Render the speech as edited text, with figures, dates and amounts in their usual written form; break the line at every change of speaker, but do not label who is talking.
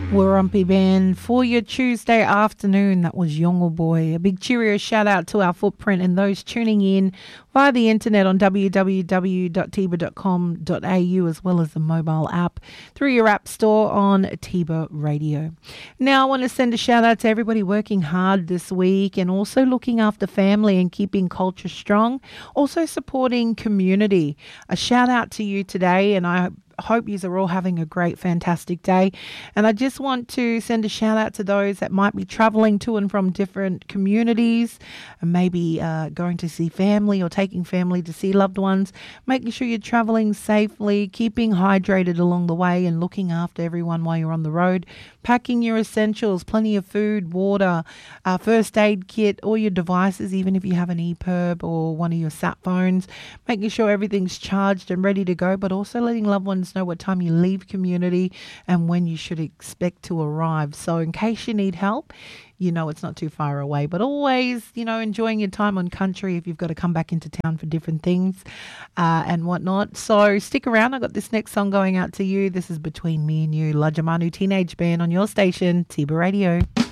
Warumpi Band for your Tuesday afternoon. That was Yongle Boy. A big cheerio shout out to our footprint and those tuning in via the internet on www.tiba.com.au as well as the mobile app through your app store on Tiba Radio. Now I want to send a shout out to everybody working hard this week and also looking after family and keeping culture strong, also supporting community. A shout out to you today, and I hope you are all having a great, fantastic day. And I just want to send a shout out to those that might be travelling to and from different communities and maybe going to see family or taking family to see loved ones. Making sure you're travelling safely, keeping hydrated along the way and looking after everyone while you're on the road. Packing your essentials, plenty of food, water, first aid kit, all your devices, even if you have an EPIRB or one of your sat phones. Making sure everything's charged and ready to go, but also letting loved ones know what time you leave community and when you should expect to arrive. So in case you need help, you know it's not too far away, but always, enjoying your time on country if you've got to come back into town for different things and whatnot. So stick around. I got this next song going out to you. This is Between Me and You, La Jamanu Teenage Band on your station, Tiba Radio.